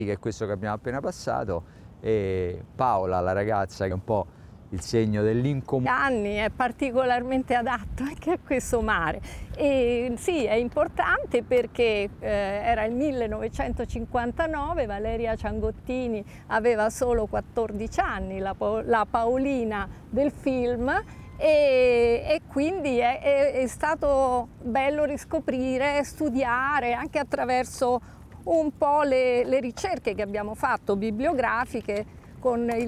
che è questo che abbiamo appena passato, e Paola, la ragazza, che è un po' il segno dell'incomunicabilità. Anni è particolarmente adatto anche a questo mare. E sì, è importante perché era il 1959, Valeria Ciangottini aveva solo 14 anni, la Paolina del film, e quindi è stato bello riscoprire, studiare anche attraverso un po' le ricerche che abbiamo fatto bibliografiche con il